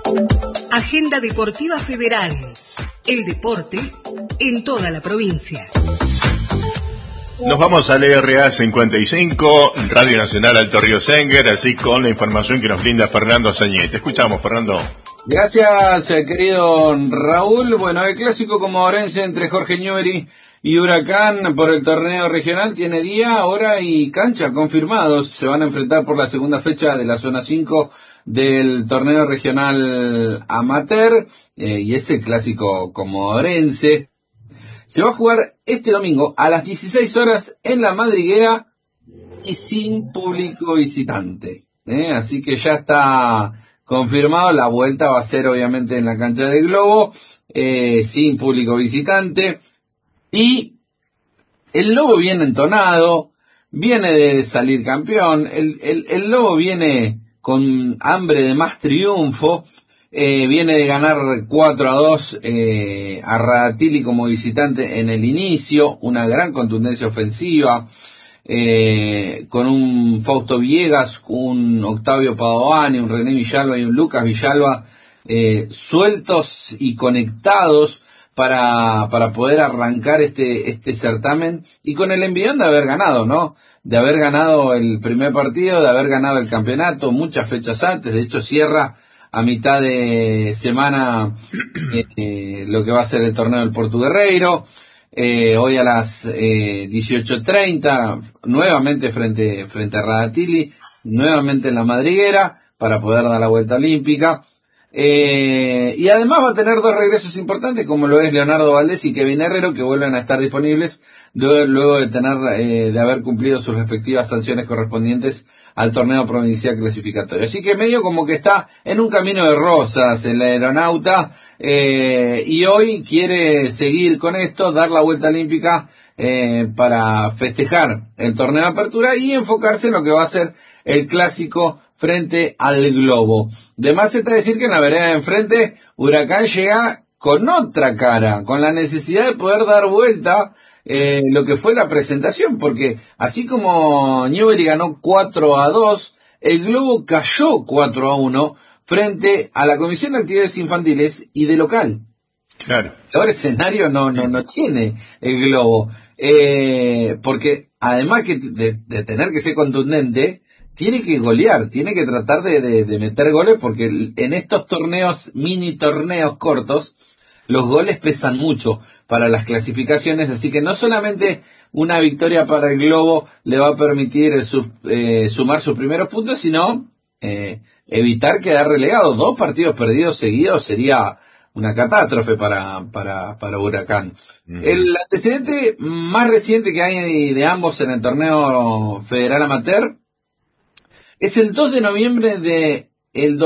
Agenda Deportiva Federal. El deporte en toda la provincia. Nos vamos al LRA 55, Radio Nacional Alto Río Senguer, así con la información que nos brinda Fernando Sañete. Escuchamos, Fernando. Gracias, querido Raúl. Bueno, el clásico comodorense entre Jorge Newbery y Huracán por el torneo regional tiene día, hora y cancha confirmados. Se van a enfrentar por la segunda fecha de la zona 5 del torneo regional amateur, y ese clásico comodorense se va a jugar este domingo a las 16 horas en la Madriguera y sin público visitante. Así que ya está confirmado, la vuelta va a ser obviamente en la cancha del Globo, sin público visitante. Y el Lobo viene entonado, viene de salir campeón, el Lobo viene con hambre de más triunfo, viene de ganar 4-2 a Radatili como visitante en el inicio, una gran contundencia ofensiva, con un Fausto Villegas, un Octavio Padovani, un René Villalba y un Lucas Villalba sueltos y conectados para poder arrancar este certamen, y con el envión de haber ganado, ¿no? De haber ganado el primer partido, de haber ganado el campeonato muchas fechas antes. De hecho cierra a mitad de semana lo que va a ser el torneo del Porto Guerreiro, hoy a las 18:30 nuevamente frente a Radatili, nuevamente en la Madriguera para poder dar la vuelta olímpica. Y además va a tener dos regresos importantes, como lo es Leonardo Valdés y Kevin Herrero, que vuelven a estar disponibles luego de haber cumplido sus respectivas sanciones correspondientes al torneo provincial clasificatorio. Así que medio como que está en un camino de rosas el aeronauta, y hoy quiere seguir con esto, dar la vuelta olímpica para festejar el torneo de apertura y enfocarse en lo que va a ser el clásico frente al Globo. De más está decir que en la vereda de enfrente Huracán llega con otra cara, con la necesidad de poder dar vuelta lo que fue la presentación, porque así como Newbery ganó 4-2, el Globo cayó 4-1 frente a la Comisión de Actividades Infantiles y de local. Claro. Ahora escenario no tiene el Globo, porque además que de tener que ser contundente, tiene que golear, tiene que tratar de meter goles, porque en estos torneos, mini torneos cortos, los goles pesan mucho para las clasificaciones, así que no solamente una victoria para el Globo le va a permitir sumar sus primeros puntos, sino evitar quedar relegado. 2 partidos perdidos seguidos sería una catástrofe para Huracán. Uh-huh. El antecedente más reciente que hay de ambos en el torneo federal amateur es el 2 de noviembre de el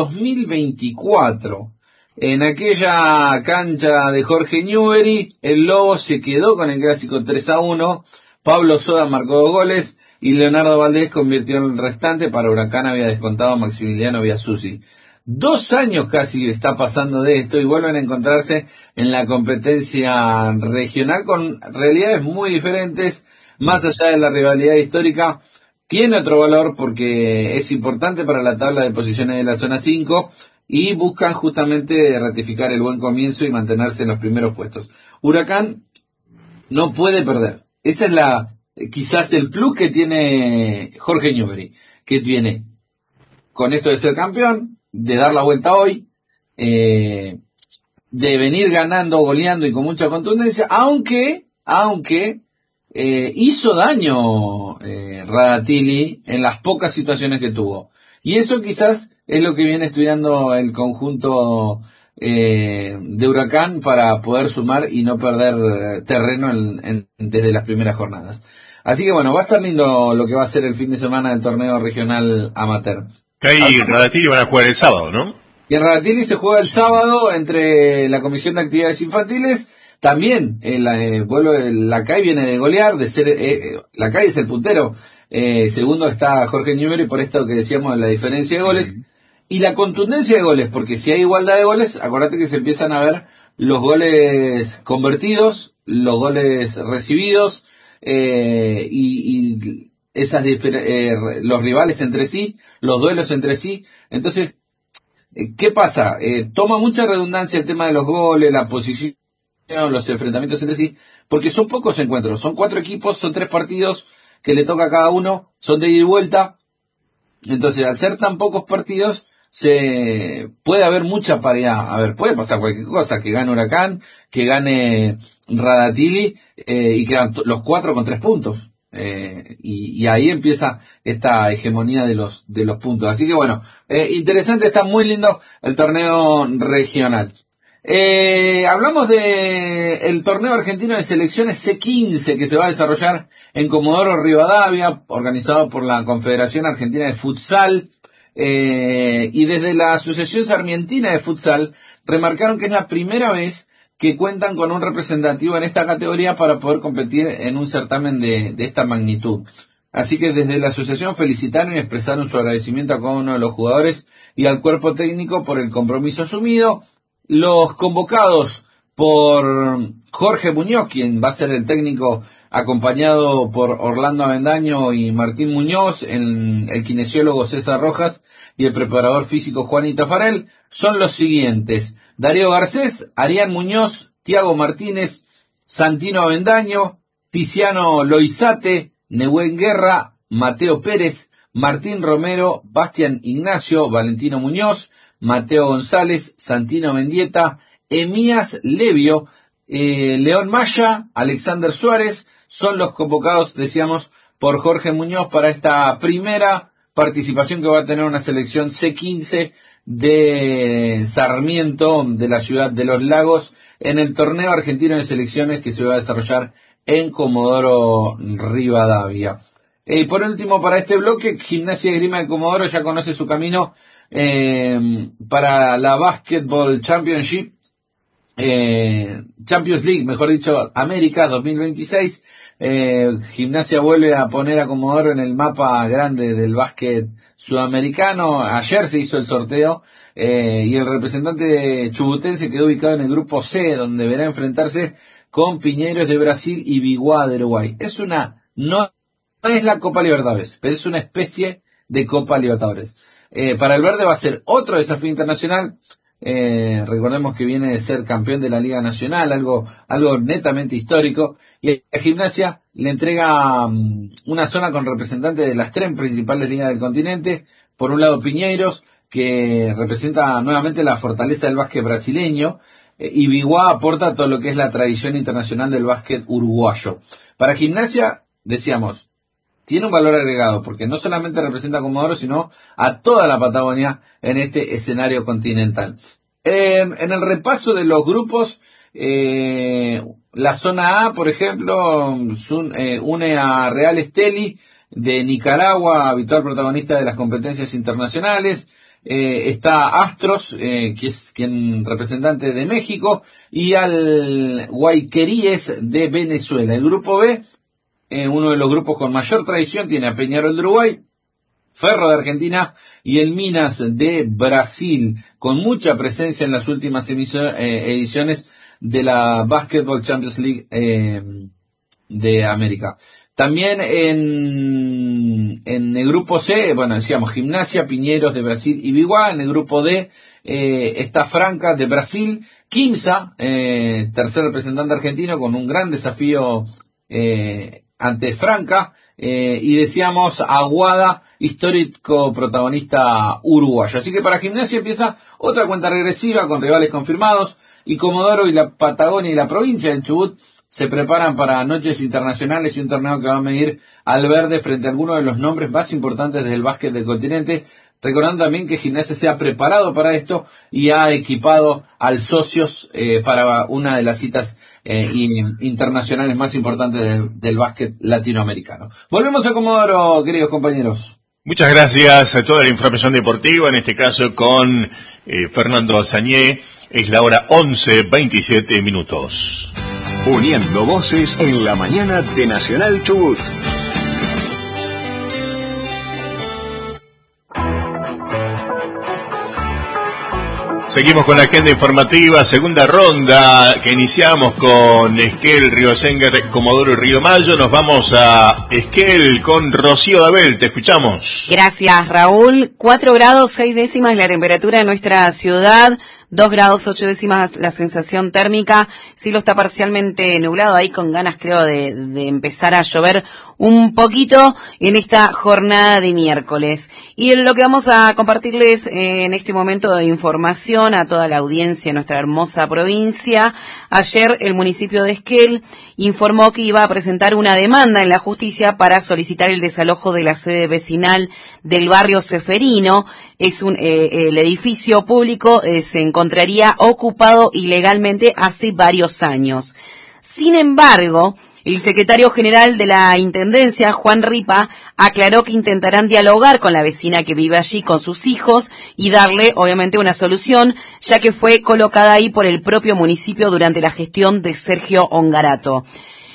2024. En aquella cancha de Jorge Newbery, el Lobo se quedó con el clásico 3-1, Pablo Soda marcó 2 goles y Leonardo Valdés convirtió en el restante. Para Huracán había descontado Maximiliano Biasusi. 2 años casi está pasando de esto y vuelven a encontrarse en la competencia regional con realidades muy diferentes, más allá de la rivalidad histórica. Tiene otro valor porque es importante para la tabla de posiciones de la zona 5 y buscan justamente ratificar el buen comienzo y mantenerse en los primeros puestos. Huracán no puede perder. Esa es quizás el plus que tiene Jorge Newbery, que tiene con esto de ser campeón, de dar la vuelta hoy, de venir ganando, goleando y con mucha contundencia, aunque hizo daño Radatili en las pocas situaciones que tuvo. Y eso quizás es lo que viene estudiando el conjunto de Huracán para poder sumar y no perder terreno desde las primeras jornadas. Así que bueno, va a estar lindo lo que va a ser el fin de semana del torneo regional amateur. Y Radatili van a jugar el sábado, ¿no? Y en Radatili se juega el sábado entre la Comisión de Actividades Infantiles. También la CAI viene de golear, de ser la CAI es el puntero. Segundo está Jorge Newbery, por esto que decíamos de la diferencia de goles. Y la contundencia de goles, porque si hay igualdad de goles, acordate que se empiezan a ver los goles convertidos, los goles recibidos, y esas los rivales entre sí, los duelos entre sí. Entonces, ¿Qué pasa? Toma mucha redundancia el tema de los goles, la posición, los enfrentamientos entre sí, porque son pocos encuentros, son 4 equipos, son 3 partidos que le toca a cada uno, son de ida y vuelta. Entonces, al ser tan pocos partidos, se puede haber mucha paridad. A ver, puede pasar cualquier cosa, que gane Huracán, que gane Radatili, y quedan los 4 con 3 puntos. Y ahí empieza esta hegemonía de los puntos. Así que bueno, interesante, está muy lindo el torneo regional. Hablamos de el torneo argentino de selecciones C15 que se va a desarrollar en Comodoro Rivadavia, organizado por la Confederación Argentina de Futsal, y desde la Asociación Sarmientina de Futsal remarcaron que es la primera vez que cuentan con un representativo en esta categoría para poder competir en un certamen de esta magnitud. Así que desde la asociación felicitaron y expresaron su agradecimiento a cada uno de los jugadores y al cuerpo técnico por el compromiso asumido. Los convocados por Jorge Muñoz, quien va a ser el técnico acompañado por Orlando Avendaño y Martín Muñoz, el kinesiólogo César Rojas y el preparador físico Juanito Farel, son los siguientes: Darío Garcés, Arián Muñoz, Tiago Martínez, Santino Avendaño, Tiziano Loizate, Nehuen Guerra, Mateo Pérez, Martín Romero, Bastián Ignacio, Valentino Muñoz, Mateo González, Santino Mendieta, Emías Levio, León Maya, Alexander Suárez, son los convocados, decíamos, por Jorge Muñoz para esta primera participación que va a tener una selección C15 de Sarmiento, de la ciudad de Los Lagos, en el torneo argentino de selecciones que se va a desarrollar en Comodoro Rivadavia. Por último, para este bloque, Gimnasia y Esgrima de Comodoro ya conoce su camino para la Basketball Championship, Champions League, mejor dicho, América 2026. Gimnasia vuelve a poner a Comodoro en el mapa grande del básquet sudamericano. Ayer se hizo el sorteo, y el representante chubutense quedó ubicado en el grupo C, donde deberá enfrentarse con Piñeros de Brasil y Biguá de Uruguay. No es la Copa Libertadores, pero es una especie de Copa Libertadores. Para el verde va a ser otro desafío internacional. Recordemos que viene de ser campeón de la Liga Nacional, algo netamente histórico, y a Gimnasia le entrega una zona con representantes de las 3 principales ligas del continente. Por un lado Piñeiros, que representa nuevamente la fortaleza del básquet brasileño, y Biguá aporta todo lo que es la tradición internacional del básquet uruguayo. Para Gimnasia, decíamos, tiene un valor agregado, porque no solamente representa a Comodoro, sino a toda la Patagonia en este escenario continental. En el repaso de los grupos, la zona A, por ejemplo, une a Real Estelí de Nicaragua, habitual protagonista de las competencias internacionales. Está Astros, que es quien representante de México, y al Guayqueríes de Venezuela. El grupo B, uno de los grupos con mayor tradición, tiene a Peñarol de Uruguay, Ferro de Argentina y el Minas de Brasil, con mucha presencia en las últimas ediciones de la Basketball Champions League de América. También en el grupo C, bueno, decíamos Gimnasia, Piñeros de Brasil y Biguá. En el grupo D está Franca de Brasil, Quimsa, tercer representante argentino, con un gran desafío ante Franca, y decíamos Aguada, histórico protagonista uruguayo. Así que para Gimnasia empieza otra cuenta regresiva con rivales confirmados, y Comodoro y la Patagonia y la provincia del Chubut se preparan para noches internacionales y un torneo que va a medir al verde frente a algunos de los nombres más importantes del básquet del continente. Recordando también que Gimnasia se ha preparado para esto y ha equipado al Socios para una de las citas internacionales más importantes del básquet latinoamericano. Volvemos a Comodoro, queridos compañeros. Muchas gracias a toda la información deportiva, en este caso con Fernando Azañé. Es la hora 11:27. Uniendo voces en la mañana de Nacional Chubut. Seguimos con la agenda informativa, segunda ronda que iniciamos con Esquel, Río Senguer, Comodoro y Río Mayo. Nos vamos a Esquel con Rocío Dabel, te escuchamos. Gracias, Raúl. 4 grados 6 décimas la temperatura en nuestra ciudad, 2 grados 8 décimas la sensación térmica. Cielo está parcialmente nublado, ahí con ganas creo de empezar a llover un poquito en esta jornada de miércoles. Y lo que vamos a compartirles en este momento de información a toda la audiencia de nuestra hermosa provincia. Ayer el municipio de Esquel informó que iba a presentar una demanda en la justicia para solicitar el desalojo de la sede vecinal del barrio Ceferino. Es el edificio público se encontraría ocupado ilegalmente hace varios años. Sin embargo, el secretario general de la Intendencia, Juan Ripa, aclaró que intentarán dialogar con la vecina que vive allí con sus hijos y darle, obviamente, una solución, ya que fue colocada ahí por el propio municipio durante la gestión de Sergio Ongarato.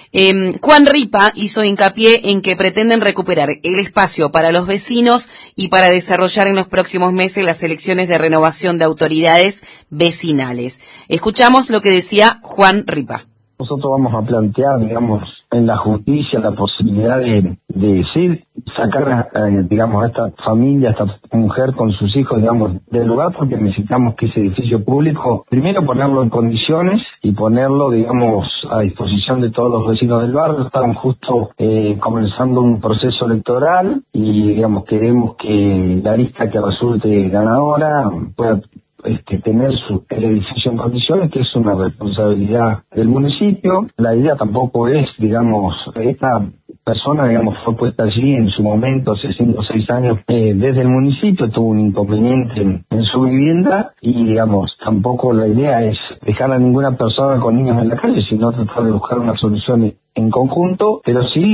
Juan Ripa hizo hincapié en que pretenden recuperar el espacio para los vecinos y para desarrollar en los próximos meses las elecciones de renovación de autoridades vecinales. Escuchamos lo que decía Juan Ripa. Nosotros vamos a plantear, digamos, en la justicia la posibilidad de sí, sacar, digamos, a esta familia, a esta mujer con sus hijos, digamos, del lugar, porque necesitamos que ese edificio público, primero ponerlo en condiciones y ponerlo, digamos, a disposición de todos los vecinos del barrio. Están justo comenzando un proceso electoral y, digamos, queremos que la lista que resulte ganadora pueda tener el edificio en condiciones, que es una responsabilidad del municipio. La idea tampoco es, digamos, esta persona, digamos, fue puesta allí en su momento, hace 5 o 6 años, desde el municipio, tuvo un inconveniente en su vivienda y, digamos, tampoco la idea es dejar a ninguna persona con niños en la calle, sino tratar de buscar una solución en conjunto, pero sí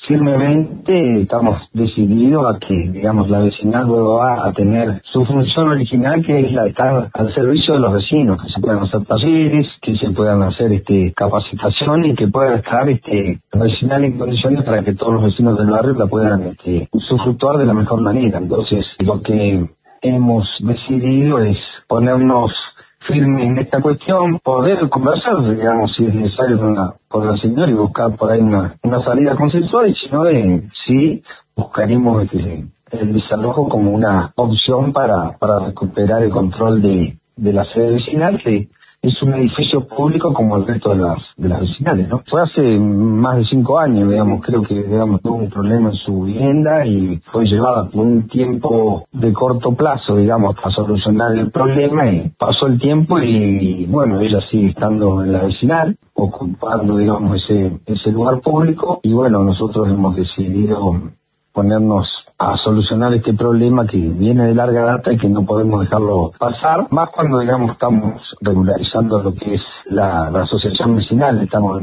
firmemente estamos decididos a que, digamos, la vecinal luego va a tener su función original, que es la de estar al servicio de los vecinos, que se puedan hacer talleres, que se puedan hacer capacitación y que pueda estar la vecinal en condiciones para que todos los vecinos del barrio la puedan usufructuar de la mejor manera. Entonces, lo que hemos decidido es ponernos firme en esta cuestión, poder conversar, digamos, si es necesario con la señora y buscar por ahí una salida consensual, y si no, sí buscaremos el desalojo como una opción para recuperar el control de la sede vecinal, que es un edificio público como el resto de las vecinales, ¿no? Fue hace más de 5 años, digamos, creo que, digamos, tuvo un problema en su vivienda y fue llevada por un tiempo de corto plazo, digamos, para solucionar el problema, y pasó el tiempo y bueno, ella sigue estando en la vecinal, ocupando, digamos, ese lugar público, y bueno, nosotros hemos decidido ponernos a solucionar este problema que viene de larga data y que no podemos dejarlo pasar, más cuando, digamos, estamos regularizando lo que es la asociación vecinal. Estamos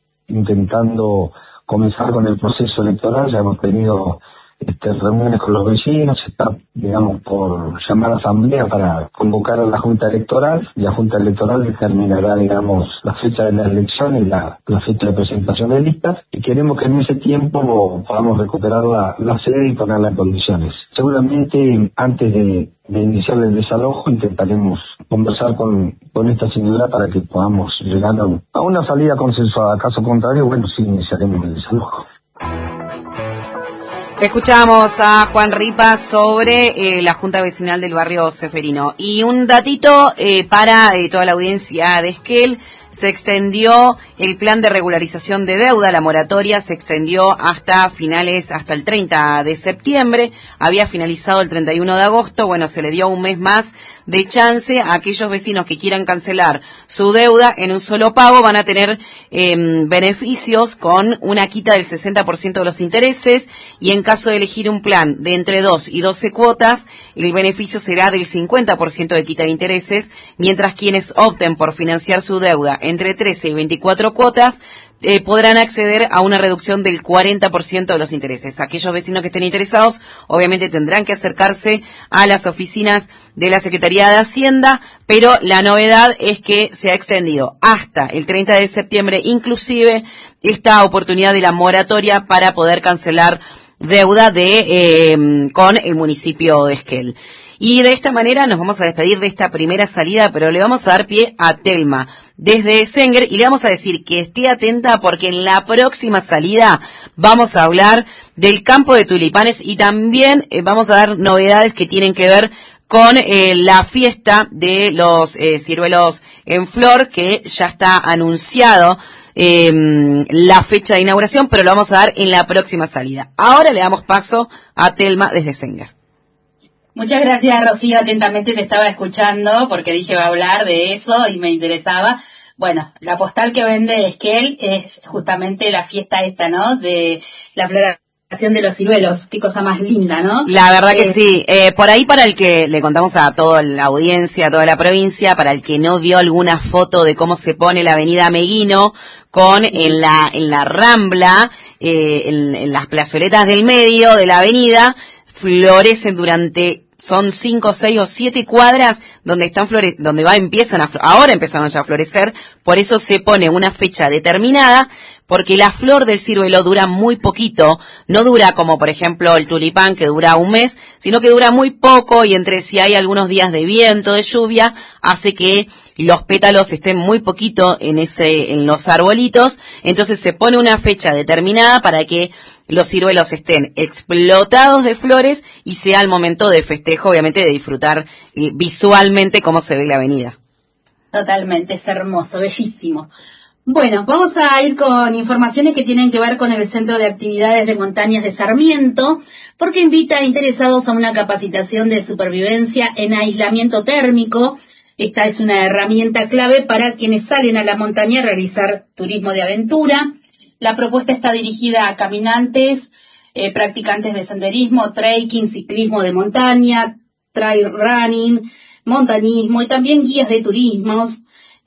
intentando comenzar con el proceso electoral, ya hemos tenido reuniones con los vecinos, se está, digamos, por llamar a asamblea para convocar a la Junta Electoral, y la Junta Electoral determinará, digamos, la fecha de la elección y la fecha de presentación de listas, y queremos que en ese tiempo podamos recuperar la sede y ponerla en condiciones. Seguramente antes de iniciar el desalojo intentaremos conversar con esta señora para que podamos llegar a una salida consensuada. Caso contrario, bueno, sí iniciaremos el desalojo. Escuchamos a Juan Ripa sobre la Junta Vecinal del barrio Ceferino. Y un datito para toda la audiencia de Esquel: se extendió el plan de regularización de deuda, la moratoria se extendió hasta el 30 de septiembre, había finalizado el 31 de agosto, bueno, se le dio un mes más de chance a aquellos vecinos que quieran cancelar su deuda en un solo pago. Van a tener beneficios con una quita del 60% de los intereses, y en caso de elegir un plan de entre 2 y 12 cuotas, el beneficio será del 50% de quita de intereses, mientras quienes opten por financiar su deuda entre 13 y 24 cuotas podrán acceder a una reducción del 40% de los intereses. Aquellos vecinos que estén interesados obviamente tendrán que acercarse a las oficinas de la Secretaría de Hacienda, pero la novedad es que se ha extendido hasta el 30 de septiembre inclusive esta oportunidad de la moratoria para poder cancelar deuda con el municipio de Esquel. Y de esta manera nos vamos a despedir de esta primera salida, pero le vamos a dar pie a Telma desde Senguer y le vamos a decir que esté atenta porque en la próxima salida vamos a hablar del campo de tulipanes y también vamos a dar novedades que tienen que ver con la fiesta de los ciruelos en flor, que ya está anunciado la fecha de inauguración, pero lo vamos a dar en la próxima salida. Ahora le damos paso a Telma desde Senguer. Muchas gracias, Rocío. Atentamente te estaba escuchando porque dije va a hablar de eso y me interesaba. Bueno, la postal que vende Esquel es justamente la fiesta esta, ¿no? De la floración de los ciruelos. Qué cosa más linda, ¿no? La verdad que sí. Por ahí, para el que le contamos a toda la audiencia, a toda la provincia, para el que no vio alguna foto de cómo se pone la avenida Meguino con en la Rambla, en las plazoletas del medio de la avenida, florecen son 5, 6 o 7 cuadras donde están ahora empezaron ya a florecer, por eso se pone una fecha determinada, porque la flor del ciruelo dura muy poquito, no dura como por ejemplo el tulipán que dura un mes, sino que dura muy poco y entre si hay algunos días de viento, de lluvia, hace que los pétalos estén muy poquito en los arbolitos, entonces se pone una fecha determinada para que los ciruelos estén explotados de flores y sea el momento de festejo, obviamente de disfrutar visualmente cómo se ve la avenida. Totalmente, es hermoso, bellísimo. Bueno, vamos a ir con informaciones que tienen que ver con el Centro de Actividades de Montañas de Sarmiento, porque invita a interesados a una capacitación de supervivencia en aislamiento térmico. Esta es una herramienta clave para quienes salen a la montaña a realizar turismo de aventura. La propuesta está dirigida a caminantes, practicantes de senderismo, trekking, ciclismo de montaña, trail running, montañismo y también guías de turismos,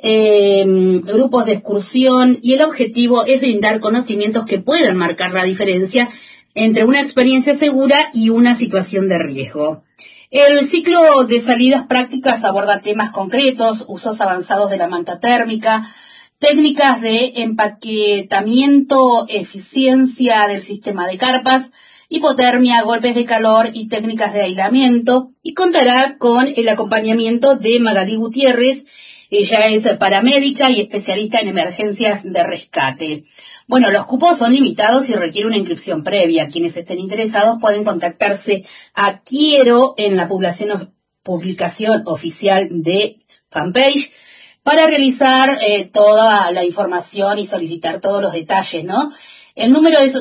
grupos de excursión, y el objetivo es brindar conocimientos que puedan marcar la diferencia entre una experiencia segura y una situación de riesgo. El ciclo de salidas prácticas aborda temas concretos, usos avanzados de la manta térmica, técnicas de empaquetamiento, eficiencia del sistema de carpas, hipotermia, golpes de calor y técnicas de aislamiento, y contará con el acompañamiento de Magalí Gutiérrez. Ella es paramédica y especialista en emergencias de rescate. Bueno, los cupos son limitados y requiere una inscripción previa. Quienes estén interesados pueden contactarse a Quiero en la publicación oficial de fanpage para realizar toda la información y solicitar todos los detalles, ¿no? El número es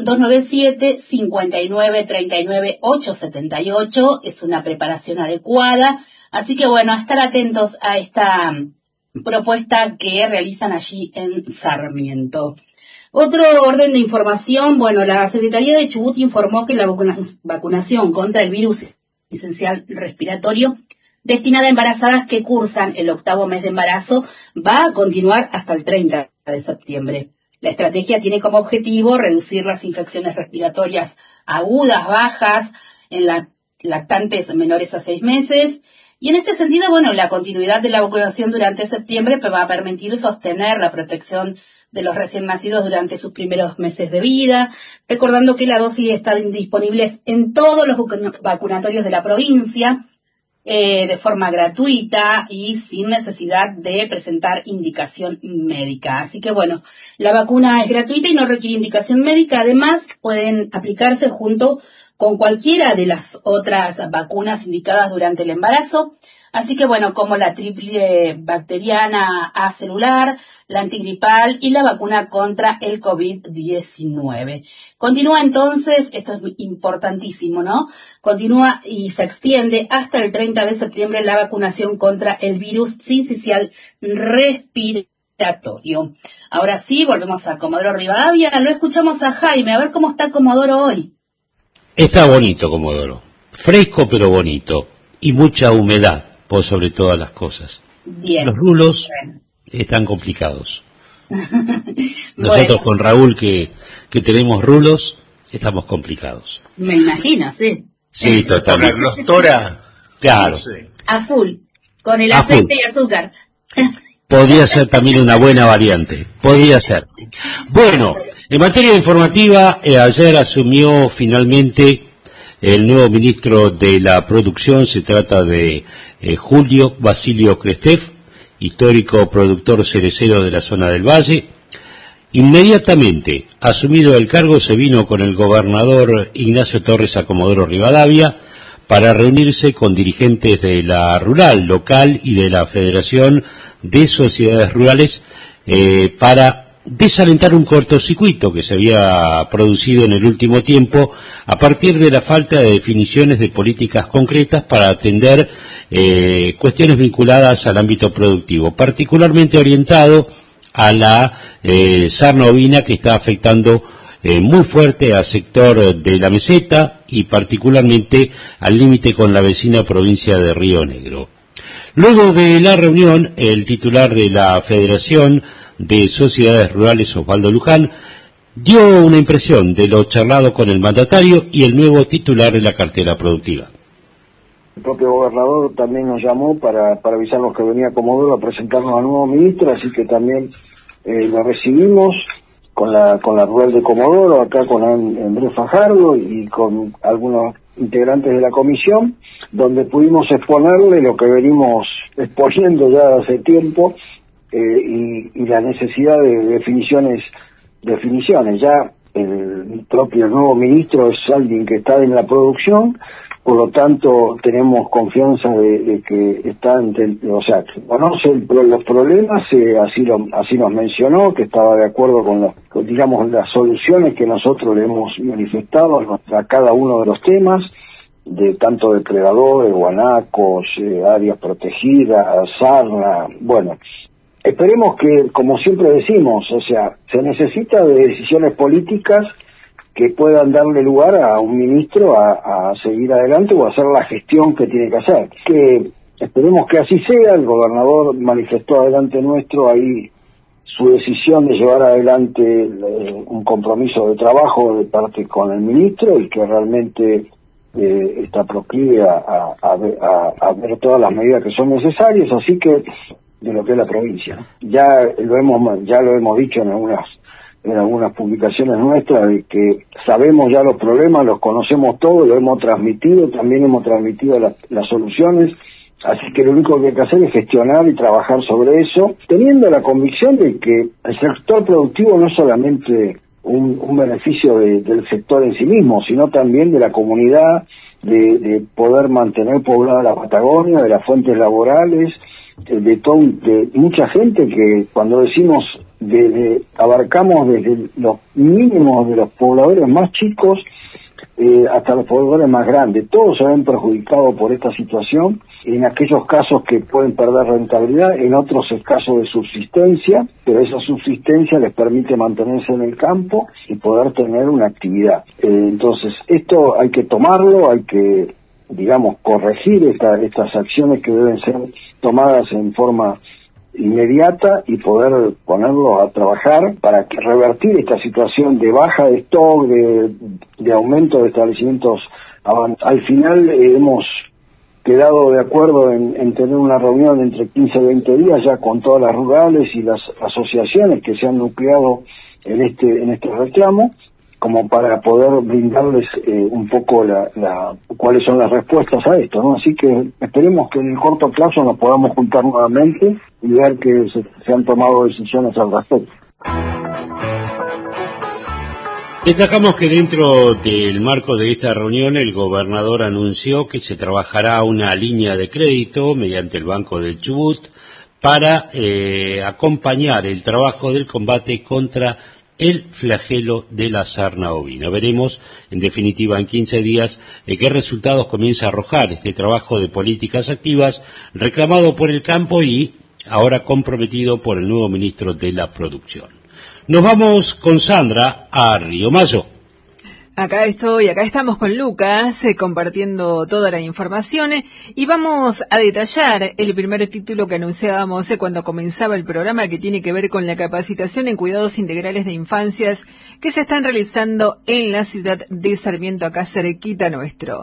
297-5939-878. Es una preparación adecuada. Así que bueno, a estar atentos a esta propuesta que realizan allí en Sarmiento. Otro orden de información, bueno, la Secretaría de Chubut informó que la vacunación contra el virus esencial respiratorio destinada a embarazadas que cursan el 8º mes de embarazo va a continuar hasta el 30 de septiembre. La estrategia tiene como objetivo reducir las infecciones respiratorias agudas, bajas, en lactantes menores a 6 meses. Y en este sentido, bueno, la continuidad de la vacunación durante septiembre va a permitir sostener la protección de los recién nacidos durante sus primeros meses de vida, recordando que la dosis está disponible en todos los vacunatorios de la provincia, de forma gratuita y sin necesidad de presentar indicación médica. Así que bueno, la vacuna es gratuita y no requiere indicación médica. Además, pueden aplicarse junto con cualquiera de las otras vacunas indicadas durante el embarazo. Así que bueno, como la triple bacteriana acelular, la antigripal y la vacuna contra el COVID-19. Continúa entonces, esto es importantísimo, ¿no? Continúa y se extiende hasta el 30 de septiembre la vacunación contra el virus sincicial respiratorio. Ahora sí, volvemos a Comodoro Rivadavia. Lo escuchamos a Jaime, a ver cómo está Comodoro hoy. Está bonito, Comodoro. Fresco pero bonito. Y mucha humedad, por sobre todas las cosas. Bien. Los rulos están complicados. Nosotros con Raúl, que tenemos rulos, estamos complicados. Me imagino, sí. Sí, totalmente. Los Tora. Claro. Sí. A full, con el aceite y azúcar. Podría ser también una buena variante. Podría ser. Bueno, En materia informativa, ayer asumió finalmente el nuevo ministro de la Producción. Se trata de Julio Basilio Krestev, histórico productor cerecero de la zona del Valle. Inmediatamente asumido el cargo, se vino con el gobernador Ignacio Torres a Comodoro Rivadavia para reunirse con dirigentes de la rural local y de la Federación de Sociedades Rurales para desalentar un cortocircuito que se había producido en el último tiempo a partir de la falta de definiciones de políticas concretas para atender cuestiones vinculadas al ámbito productivo, particularmente orientado a la sarna ovina, que está afectando muy fuerte al sector de la meseta y particularmente al límite con la vecina provincia de Río Negro. Luego de la reunión, el titular de la Federación de Sociedades Rurales, Osvaldo Luján, dio una impresión de lo charlado con el mandatario y el nuevo titular de la cartera productiva. El propio gobernador también nos llamó para avisarnos que venía a Comodoro a presentarnos al nuevo ministro, así que también lo recibimos con la rural de Comodoro, acá con Andrés Fajardo y con algunos integrantes de la comisión, donde pudimos exponerle lo que venimos exponiendo ya hace tiempo, y la necesidad de definiciones. Ya el propio nuevo ministro es alguien que está en la producción, por lo tanto tenemos confianza de que está, o sea, que conoce los problemas, así nos mencionó, que estaba de acuerdo con las soluciones que nosotros le hemos manifestado a cada uno de los temas, de tanto depredadores, guanacos, áreas protegidas, sarna, bueno. Esperemos que, como siempre decimos, o sea, se necesita de decisiones políticas que puedan darle lugar a un ministro a seguir adelante o a hacer la gestión que tiene que hacer. Que esperemos que así sea. El gobernador manifestó adelante nuestro ahí su decisión de llevar adelante un compromiso de trabajo de parte con el ministro y que realmente está proclive a ver todas las medidas que son necesarias, así que de lo que es la provincia. Ya lo hemos dicho en algunas publicaciones nuestras, de que sabemos ya los problemas, los conocemos todos, lo hemos transmitido, también hemos transmitido las soluciones, así que lo único que hay que hacer es gestionar y trabajar sobre eso, teniendo la convicción de que el sector productivo no es solamente un beneficio del sector en sí mismo, sino también de la comunidad, de poder mantener poblada la Patagonia, de las fuentes laborales, de mucha gente que cuando decimos abarcamos desde los mínimos de los pobladores más chicos hasta los pobladores más grandes. Todos se ven perjudicados por esta situación, en aquellos casos que pueden perder rentabilidad, en otros es caso de subsistencia, pero esa subsistencia les permite mantenerse en el campo y poder tener una actividad. Entonces esto hay que tomarlo, hay que, digamos, corregir estas acciones que deben ser tomadas en forma inmediata y poder ponerlos a trabajar para que revertir esta situación de baja de stock, de aumento de establecimientos. Al final hemos quedado de acuerdo en tener una reunión entre 15 y 20 días ya con todas las rurales y las asociaciones que se han nucleado en este reclamo, como para poder brindarles un poco cuáles son las respuestas a esto, ¿no? Así que esperemos que en el corto plazo nos podamos juntar nuevamente y ver que se han tomado decisiones al respecto. Destacamos que dentro del marco de esta reunión el gobernador anunció que se trabajará una línea de crédito mediante el Banco del Chubut para acompañar el trabajo del combate contra el flagelo de la sarna ovina. Veremos, en definitiva, en 15 días, qué resultados comienza a arrojar este trabajo de políticas activas reclamado por el campo y ahora comprometido por el nuevo ministro de la Producción. Nos vamos con Sandra a Río Mayo. Acá estamos con Lucas compartiendo toda la información y vamos a detallar el primer título que anunciábamos cuando comenzaba el programa, que tiene que ver con la capacitación en cuidados integrales de infancias que se están realizando en la ciudad de Sarmiento, acá cerquita nuestro.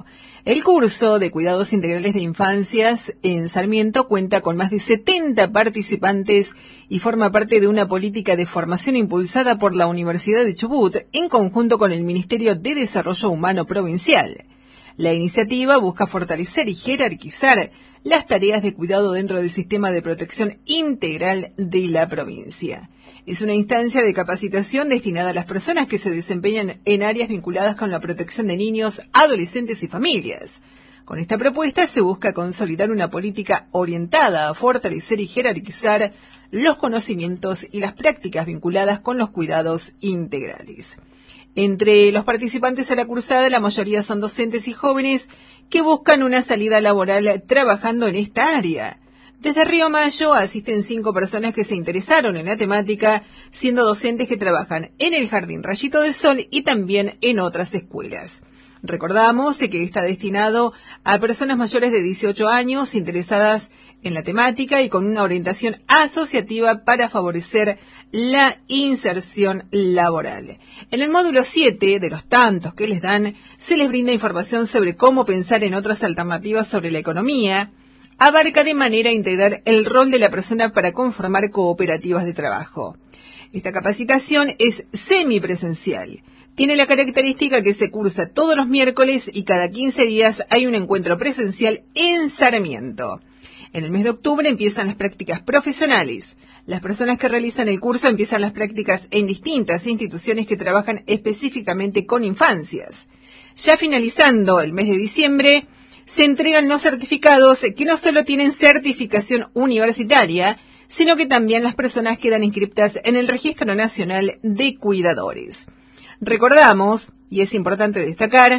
El curso de Cuidados Integrales de Infancias en Sarmiento cuenta con más de 70 participantes y forma parte de una política de formación impulsada por la Universidad de Chubut en conjunto con el Ministerio de Desarrollo Humano Provincial. La iniciativa busca fortalecer y jerarquizar las tareas de cuidado dentro del sistema de protección integral de la provincia. Es una instancia de capacitación destinada a las personas que se desempeñan en áreas vinculadas con la protección de niños, adolescentes y familias. Con esta propuesta se busca consolidar una política orientada a fortalecer y jerarquizar los conocimientos y las prácticas vinculadas con los cuidados integrales. Entre los participantes a la cursada, la mayoría son docentes y jóvenes que buscan una salida laboral trabajando en esta área. Desde Río Mayo asisten 5 personas que se interesaron en la temática, siendo docentes que trabajan en el Jardín Rayito de Sol y también en otras escuelas. Recordamos que está destinado a personas mayores de 18 años interesadas en la temática y con una orientación asociativa para favorecer la inserción laboral. En el módulo 7, de los tantos que les dan, se les brinda información sobre cómo pensar en otras alternativas sobre la economía. Abarca de manera integral el rol de la persona para conformar cooperativas de trabajo. Esta capacitación es semipresencial. Tiene la característica que se cursa todos los miércoles y cada 15 días hay un encuentro presencial en Sarmiento. En el mes de octubre empiezan las prácticas profesionales. Las personas que realizan el curso empiezan las prácticas en distintas instituciones que trabajan específicamente con infancias. Ya finalizando el mes de diciembre, se entregan los certificados que no solo tienen certificación universitaria, sino que también las personas quedan inscriptas en el Registro Nacional de Cuidadores. Recordamos, y es importante destacar,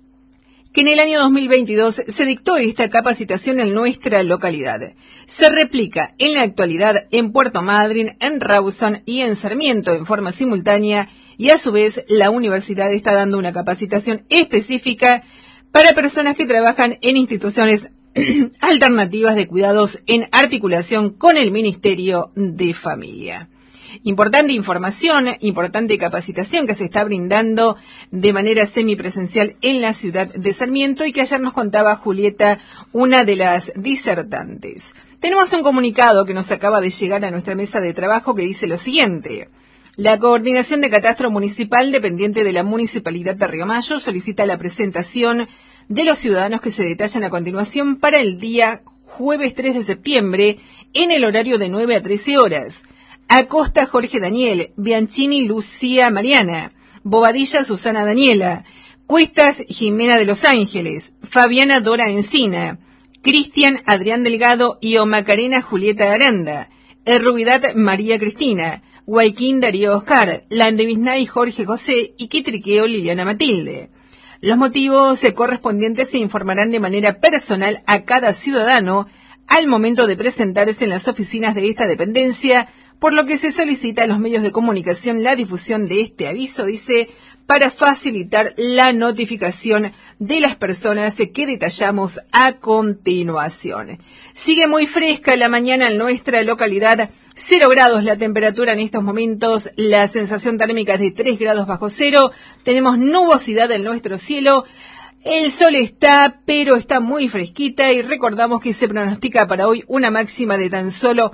que en el año 2022 se dictó esta capacitación en nuestra localidad. Se replica en la actualidad en Puerto Madryn, en Rawson y en Sarmiento en forma simultánea, y a su vez la universidad está dando una capacitación específica para personas que trabajan en instituciones alternativas de cuidados en articulación con el Ministerio de Familia. Importante información, importante capacitación que se está brindando de manera semipresencial en la ciudad de Sarmiento y que ayer nos contaba Julieta, una de las disertantes. Tenemos un comunicado que nos acaba de llegar a nuestra mesa de trabajo que dice lo siguiente. La Coordinación de Catastro Municipal, dependiente de la Municipalidad de Río Mayo, solicita la presentación de los ciudadanos que se detallan a continuación para el día jueves 3 de septiembre en el horario de 9 a 13 horas. Acosta Jorge Daniel, Bianchini Lucía Mariana, Bobadilla Susana Daniela, Cuestas Jimena de Los Ángeles, Fabiana Dora Encina, Cristian Adrián Delgado y Macarena Julieta Aranda, Errubidad María Cristina, Guayquín Darío Oscar, Landevisnay Jorge José y Quitriqueo Liliana Matilde. Los motivos correspondientes se informarán de manera personal a cada ciudadano al momento de presentarse en las oficinas de esta dependencia, por lo que se solicita a los medios de comunicación la difusión de este aviso, dice, para facilitar la notificación de las personas que detallamos a continuación. Sigue muy fresca la mañana en nuestra localidad, 0 grados la temperatura en estos momentos, la sensación térmica es de 3 grados bajo cero, tenemos nubosidad en nuestro cielo, el sol está, pero está muy fresquita y recordamos que se pronostica para hoy una máxima de tan solo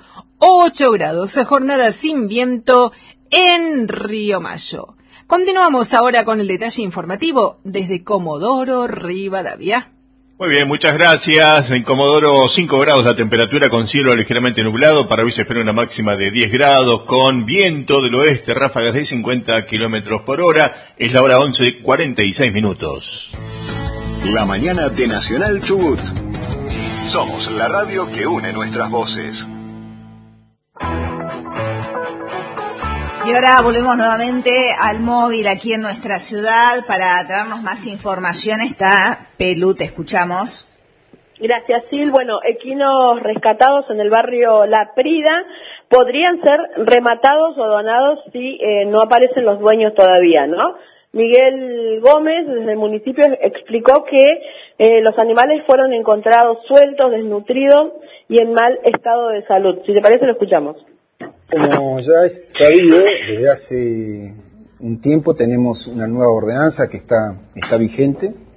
8 grados, jornada sin viento en Río Mayo. Continuamos ahora con el detalle informativo desde Comodoro Rivadavia. Muy bien, muchas gracias. En Comodoro 5 grados la temperatura con cielo ligeramente nublado. Para hoy se espera una máxima de 10 grados con viento del oeste, ráfagas de 50 kilómetros por hora. Es la hora 11:46. La mañana de Nacional Chubut. Somos la radio que une nuestras voces. Y ahora volvemos nuevamente al móvil aquí en nuestra ciudad para traernos más información. Está Pelu, te escuchamos. Gracias, Sil. Bueno, equinos rescatados en el barrio La Prida podrían ser rematados o donados si no aparecen los dueños todavía, ¿no? Miguel Gómez, desde el municipio, explicó que los animales fueron encontrados sueltos, desnutridos y en mal estado de salud. Si te parece, lo escuchamos. Como ya es sabido, desde hace un tiempo tenemos una nueva ordenanza que está vigente,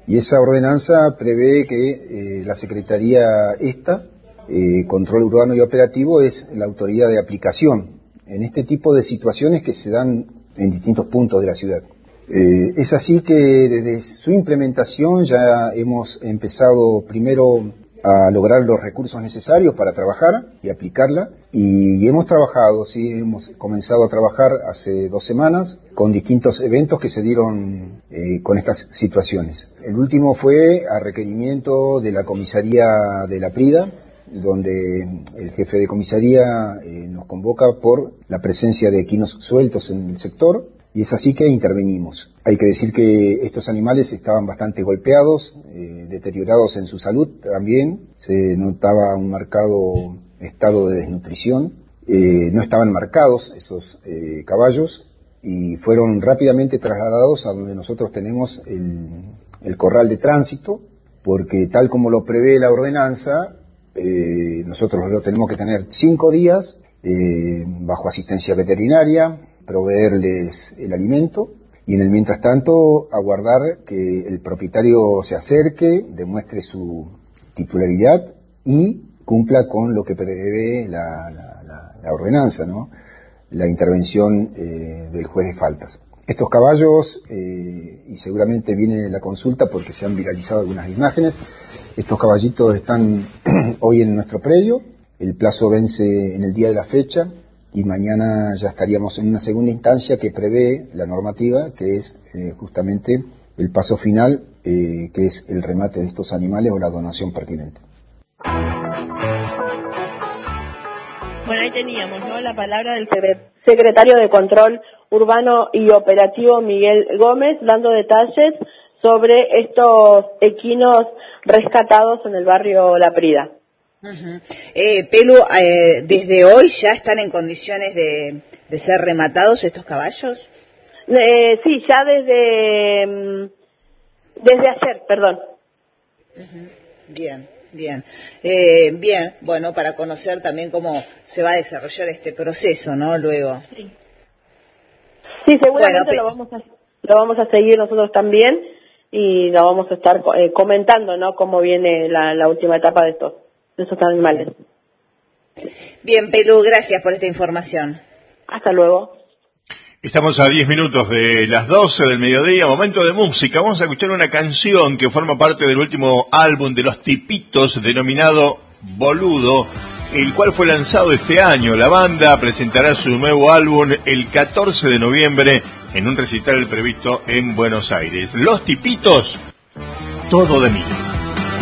Y esa ordenanza prevé que la Secretaría Control Urbano y Operativo es la autoridad de aplicación en este tipo de situaciones que se dan en distintos puntos de la ciudad. Es así que desde su implementación ya hemos empezado primero a lograr los recursos necesarios para trabajar y aplicarla, y hemos comenzado a trabajar hace 2 semanas con distintos eventos que se dieron con estas situaciones. El último fue a requerimiento de la comisaría de La Prida, donde el jefe de comisaría nos convoca por la presencia de equinos sueltos en el sector, y es así que intervenimos. Hay que decir que estos animales estaban bastante golpeados, deteriorados en su salud también, se notaba un marcado estado de desnutrición, no estaban marcados esos caballos, y fueron rápidamente trasladados a donde nosotros tenemos el corral de tránsito, porque tal como lo prevé la ordenanza, nosotros lo tenemos que tener 5 días bajo asistencia veterinaria, proveerles el alimento, y en el mientras tanto aguardar que el propietario se acerque, demuestre su titularidad y cumpla con lo que prevé la ordenanza, ¿no? La intervención del juez de faltas. Estos caballos, y seguramente viene la consulta porque se han viralizado algunas imágenes, estos caballitos están hoy en nuestro predio, el plazo vence en el día de la fecha, y mañana ya estaríamos en una segunda instancia que prevé la normativa, que es justamente el paso final, que es el remate de estos animales o la donación pertinente. Bueno, ahí teníamos, ¿no?, la palabra del secretario de Control Urbano y Operativo, Miguel Gómez, dando detalles sobre estos equinos rescatados en el barrio La Prida. Uh-huh. Pelu, ¿desde hoy ya están en condiciones de ser rematados estos caballos? Sí, ya desde ayer, perdón. Uh-huh. Bien. Bien, bueno, para conocer también cómo se va a desarrollar este proceso, ¿no? Luego. Sí, seguramente bueno, lo vamos a seguir nosotros también, y lo vamos a estar comentando, ¿no?, cómo viene la última etapa de estos animales. Bien, Pelu, gracias por esta información. Hasta luego. Estamos a 10 minutos de las 12 del mediodía, momento de música. Vamos a escuchar una canción que forma parte del último álbum de Los Tipitos, denominado Boludo, el cual fue lanzado este año. La banda presentará su nuevo álbum el 14 de noviembre en un recital previsto en Buenos Aires. Los Tipitos, Todo de mí.